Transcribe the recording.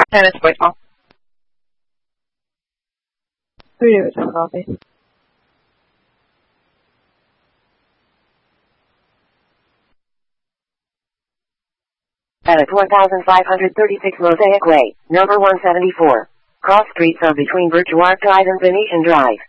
Tennis voicemail. Who knew it was coffee? At 1536 Mosaic Way, number 174. Cross streets are between Birchwark Drive and Venetian Drive.